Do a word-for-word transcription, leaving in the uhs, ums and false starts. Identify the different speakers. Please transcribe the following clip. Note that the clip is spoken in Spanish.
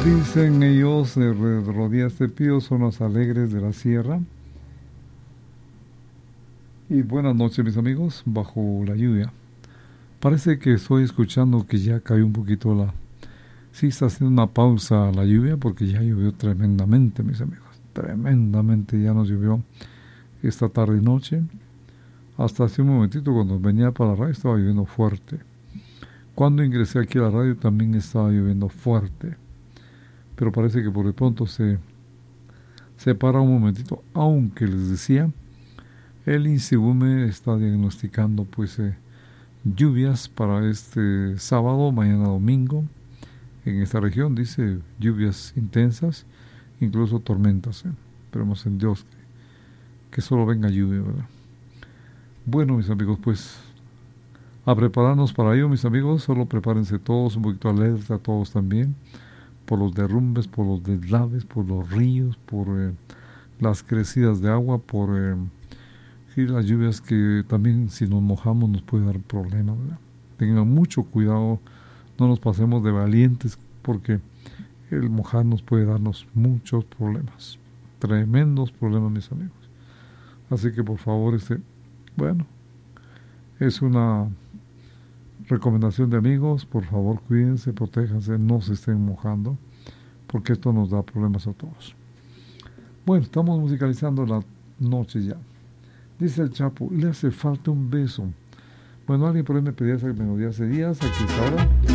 Speaker 1: Dicen ellos, de rodillas de pío, son los alegres de la sierra. Y buenas noches, mis amigos, bajo la lluvia. Parece que estoy escuchando que ya cayó un poquito la... Sí, está haciendo una pausa la lluvia porque ya llovió tremendamente, mis amigos. Tremendamente ya nos llovió esta tarde y noche. Hasta hace un momentito cuando venía para la radio estaba lloviendo fuerte. Cuando ingresé aquí a la radio también estaba lloviendo fuerte. Pero parece que por de pronto se, se para un momentito, aunque les decía, el INSEGUME está diagnosticando pues eh, lluvias para este sábado, mañana domingo, en esta región, dice lluvias intensas, incluso tormentas, ¿eh? Esperemos en Dios que, que solo venga lluvia, ¿verdad? Bueno, mis amigos, pues a prepararnos para ello, mis amigos, solo prepárense todos, un poquito alerta, todos también, por los derrumbes, por los deslaves, por los ríos, por eh, las crecidas de agua, por eh, sí, las lluvias que también si nos mojamos nos puede dar problemas, ¿verdad? Tengan mucho cuidado, no nos pasemos de valientes porque el mojarnos puede darnos muchos problemas, tremendos problemas, mis amigos. Así que por favor, este, bueno, es una recomendación de amigos, por favor cuídense, protéjanse, no se estén mojando, porque esto nos da problemas a todos. Bueno, estamos musicalizando la noche ya. Dice el Chapo, le hace falta un beso. Bueno, alguien por ahí me pedía esa melodía hace días, aquí está ahora.